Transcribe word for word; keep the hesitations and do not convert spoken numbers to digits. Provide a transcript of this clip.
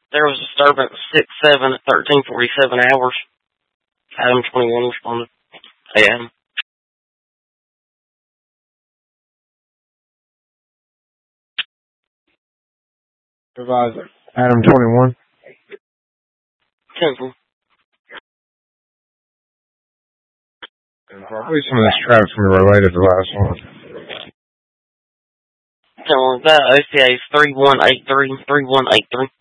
There was a disturbance six seven at thirteen forty-seven hours. Adam twenty-one responded. Hey, Adam. Supervisor. Adam twenty-one. Temple. Probably some of this traffic's going to be related to the last one. Temple, that O C A is three one eight three, three one eight three.